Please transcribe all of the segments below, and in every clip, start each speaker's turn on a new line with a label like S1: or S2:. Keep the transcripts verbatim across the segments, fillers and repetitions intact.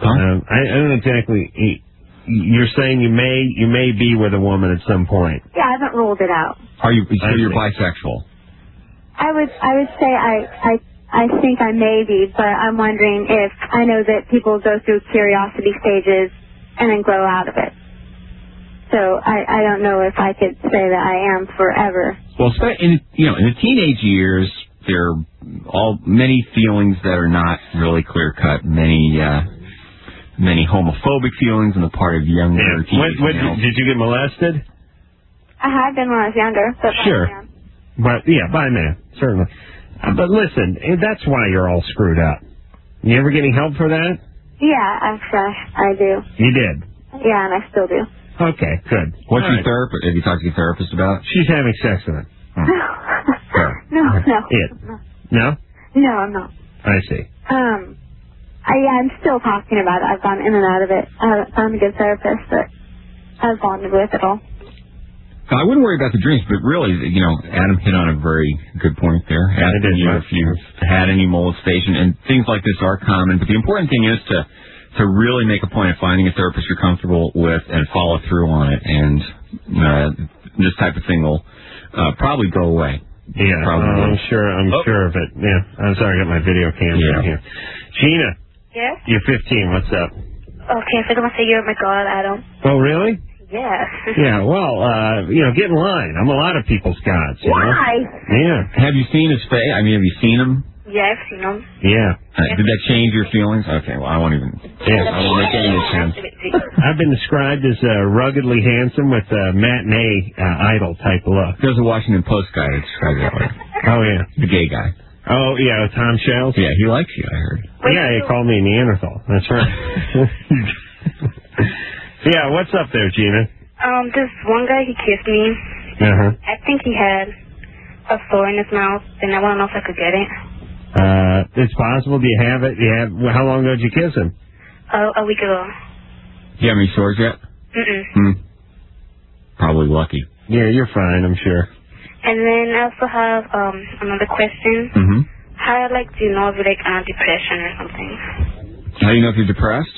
S1: Huh?
S2: Um, I, I don't exactly. You're saying you may you may be with a woman at some point.
S3: Yeah, I haven't ruled it out.
S1: Are you? So you're bisexual?
S3: I would I would say I I I think I may be, but I'm wondering if I know that people go through curiosity stages and then grow out of it. So I I don't know if I could say that I am forever.
S1: Well, in you know in the teenage years, there are all many feelings that are not really clear cut. Many. Uh, Many homophobic feelings on the part of younger
S2: yeah.
S1: teenage
S2: what, what,
S1: males.
S2: Did you get molested?
S3: I had been when I was younger. But
S2: sure.
S3: By man.
S2: But, yeah, by man, certainly. Uh, but listen, that's why you're all screwed up. You ever get any help for that?
S3: Yeah, actually, I do.
S2: You did?
S3: Yeah, and I still do.
S2: Okay, good.
S1: What's
S2: all
S1: your
S2: right.
S1: therapist? Have you talked to your therapist about?
S2: She's having sex with him.
S3: Oh. no, no.
S2: It. No?
S3: No, I'm not.
S2: I see.
S3: Um... I, yeah, I'm still talking about it. I've gone in and out of it. I haven't found a good therapist that I've bonded with at all.
S1: I wouldn't worry about the dreams, but really, you know, Adam hit on a very good point there. Asking you if you've had any molestation, and things like this are common. But the important thing is to to really make a point of finding a therapist you're comfortable with and follow through on it. And uh, this type of thing will uh, probably go away.
S2: Yeah,
S1: probably.
S2: Uh, I'm sure. I'm oh. sure of it. Yeah, I'm sorry. I got my video camera
S1: yeah.
S2: in here. Gina.
S4: Yes?
S2: You're fifteen. What's up?
S4: Okay, so I'm going to say you're my god, Adam.
S2: Oh, really?
S4: Yeah.
S2: Yeah, well, uh, you know, get in line. I'm a lot of people's gods. You
S4: Why?
S2: Know? Yeah.
S1: Have you seen his face? I mean, have you seen him?
S4: Yeah, I've seen him.
S2: Yeah.
S1: Uh, did that change your feelings? Okay, well, I won't even...
S2: Yeah.
S1: I won't make any sense.
S2: I've been described as uh, ruggedly handsome with a matinee uh, idol type look.
S1: There's a Washington Post guy that described that way.
S2: Oh, yeah.
S1: The gay guy.
S2: Oh, yeah, Tom Shells?
S1: Yeah, he likes you, I heard.
S2: Wait, yeah, he so... called me Neanderthal. That's right. Yeah, what's up there, Gina?
S4: Um, this one guy, he kissed me.
S2: Uh-huh.
S4: I think he had a sore in his mouth, and I want to know if I could get it.
S2: Uh, it's possible. Do you have it? Do you have, how long ago did you kiss him?
S4: Uh, a week ago.
S1: Do you have any sores yet?
S4: Mm-mm.
S1: Hmm. Probably lucky.
S2: Yeah, you're fine, I'm sure.
S4: And then I also have um another question.
S1: Mm-hmm.
S4: How, like, do you know if you're, like, on depression or something?
S1: How do you know if you're depressed?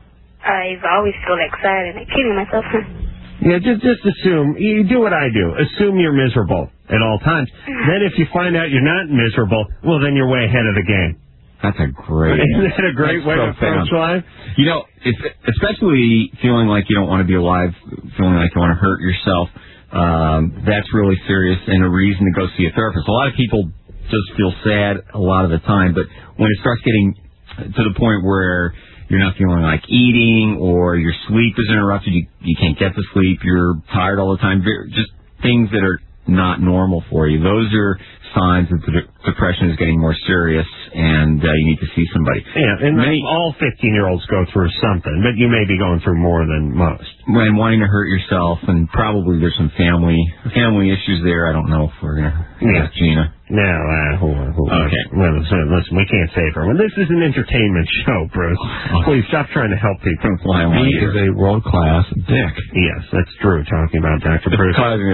S4: I always feel like sad and like killing myself.
S2: Yeah, just just assume. You do what I do. Assume you're miserable at all times. Then if you find out you're not miserable, well, then you're way ahead of the game.
S1: That's a great...
S2: Isn't that a great way to approach life?
S1: You know, it's, especially feeling like you don't want to be alive, feeling like you want to hurt yourself, um, that's really serious and a reason to go see a therapist. A lot of people just feel sad a lot of the time, but when it starts getting to the point where you're not feeling like eating or your sleep is interrupted, you, you can't get to sleep, you're tired all the time, just things that are not normal for you, those are signs that the de- depression is getting more serious and uh, you need to see somebody.
S2: Yeah, and Many, all fifteen-year-olds go through something, but you may be going through more than most.
S1: And wanting to hurt yourself, and probably there's some family family issues there. I don't know if we're going to
S2: yeah.
S1: ask Gina.
S2: No, uh, hold on, hold on.
S1: Okay.
S2: Well, listen, listen, we can't save her. Well, this is an entertainment show, Bruce. Please stop trying to help people.
S5: He is a world-class dick.
S2: Yes, that's true, talking about Doctor Bruce.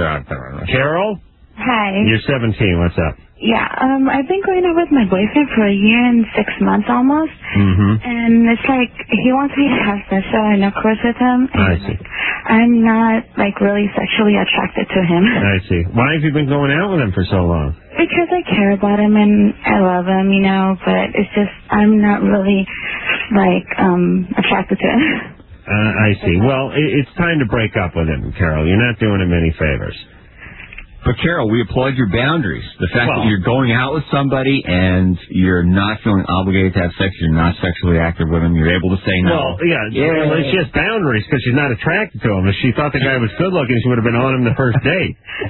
S2: Carol?
S6: Hi.
S2: You're seventeen. What's up?
S6: Yeah, um, I've been going out with my boyfriend for a year and six months almost.
S2: Mm-hmm.
S6: And it's like, he wants me to have sexual intercourse with him. And
S2: I see.
S6: Like, I'm not, like, really sexually attracted to him.
S2: I see. Why have you been going out with him for so long?
S6: Because I care about him and I love him, you know, but it's just, I'm not really, like, um, attracted to him.
S2: Uh, I see. Well, it, it's time to break up with him, Carol. You're not doing him any favors.
S1: But, Carol, we applaud your boundaries. The fact
S2: well,
S1: that you're going out with somebody and you're not feeling obligated to have sex, you're not sexually active with them, you're able to say no.
S2: Well, yeah, yeah. Well, it's just boundaries because she's not attracted to him. If she thought the guy was good-looking, she would have been on him the first date.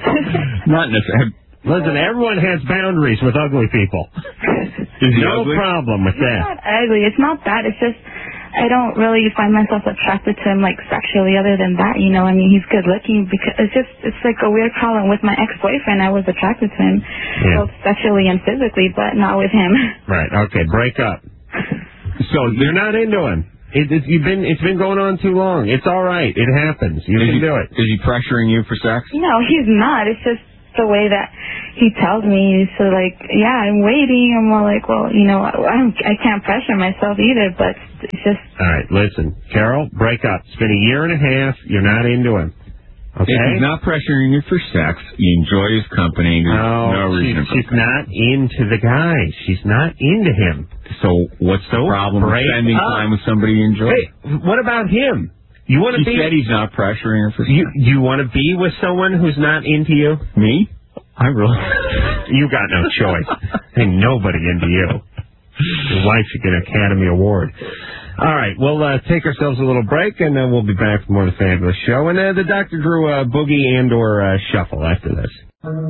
S1: Not necessarily.
S2: Listen, everyone has boundaries with ugly people.
S1: Is he
S2: no
S1: ugly?
S2: problem with that.
S6: It's not ugly. It's not that. It's just... I don't really find myself attracted to him, like, sexually other than that, you know. I mean, he's good looking because it's just, it's like a weird problem. With my ex-boyfriend, I was attracted to him,
S2: yeah.
S6: both sexually and physically, but not with him.
S2: Right, okay, break up. So you're not into him. It, it, you've been, it's been going on too long. It's all right. It happens. You
S1: is
S2: can
S1: he,
S2: do it.
S1: Is he pressuring you for sex?
S6: No, he's not. It's just the way that he tells me, so like, yeah, I'm waiting. I'm all like, well, you know, I, I'm, I can't pressure myself either, but it's just...
S2: All right, listen, Carol, break up. It's been a year and a half. You're not into him. Okay?
S1: If he's not pressuring you for sex, you enjoy his company, there's
S2: no,
S1: no reason
S2: she's, she's not into the guy. She's not into him.
S1: So what's the
S2: So
S1: problem with
S2: break
S1: spending
S2: up.
S1: time with somebody you enjoy?
S2: Hey, what about him? You want to
S1: He
S2: be...
S1: said he's not pressuring her for sex.
S2: You, you want to be with someone who's not into you?
S1: Me? I really...
S2: You got no choice. Ain't nobody into you. Your wife should get an Academy Award. All right, we'll uh, take ourselves a little break, and then we'll be back for more of the Fabulous Show. And uh, the Doctor Drew uh, Boogie and or uh, Shuffle after this.